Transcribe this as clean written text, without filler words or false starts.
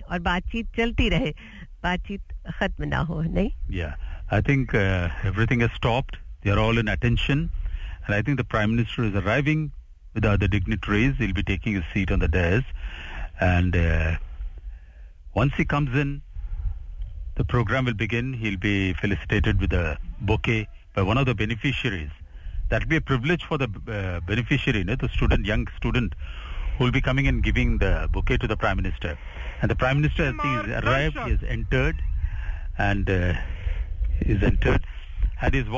और बातचीत चलती रहे, बातचीत खत्म ना हो, नहीं? Yeah, I think everything has stopped. They are all in attention, and I think the Prime Minister is arriving with the other dignitaries. He'll be taking his seat on the dais, and once he comes in, the program will begin. He'll be felicitated with a bouquet by one of the beneficiaries. That will be a privilege for the beneficiary, the young student, who will be coming and giving the bouquet to the Prime Minister. And the Prime Minister, as he has arrived, he has entered, and he's entered, and he's